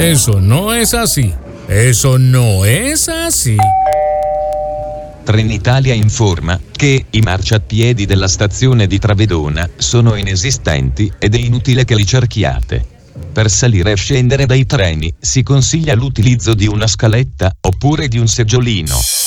Eso no es así. Eso no es así. Trenitalia informa che i marciapiedi della stazione di Travedona sono inesistenti ed è inutile che li cerchiate. Per salire e scendere dai treni si consiglia l'utilizzo di una scaletta oppure di un seggiolino.